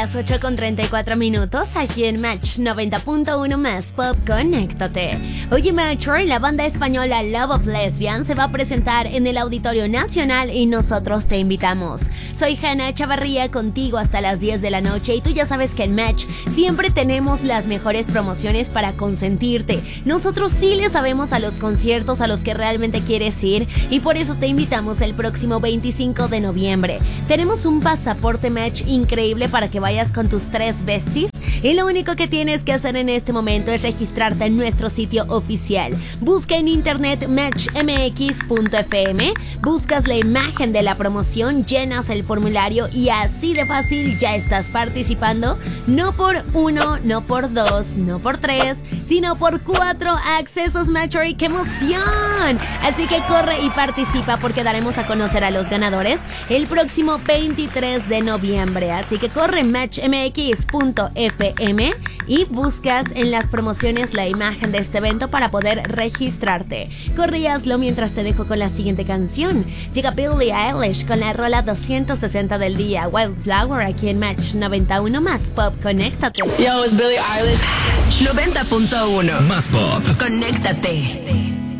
las 8:34 aquí en Match 90.1 más Pop, conéctate. Oye, Metro, la banda española Love of Lesbian se va a presentar en el Auditorio Nacional y nosotros te invitamos. Soy Hanna Chavarría, contigo hasta las 10 de la noche y tú ya sabes que en Match siempre tenemos las mejores promociones para consentirte. Nosotros sí le sabemos a los conciertos a los que realmente quieres ir y por eso te invitamos el próximo 25 de noviembre. Tenemos un pasaporte Match increíble para que vayas con tus 3 besties y lo único que tienes que hacer en este momento es registrarte en nuestro sitio oficial. Busca en internet matchmx.fm, buscas la imagen de la promoción, llenas el formulario y así de fácil ya estás participando, no por 1, no por 2, no por 3, sino por 4 accesos Metro. ¡Qué emoción! Así que corre y participa porque daremos a conocer a los ganadores el próximo 23 de noviembre. Así que corre matchmx.fm y buscas en las promociones la imagen de este evento para poder registrarte. Corre y hazlo mientras te dejo con la siguiente canción. Llega Billie Eilish con la rola 260 del día, Wildflower, aquí en Match 91 más Pop, conéctate. Yo, it's Billie Eilish. 90.1 más Pop. Conéctate.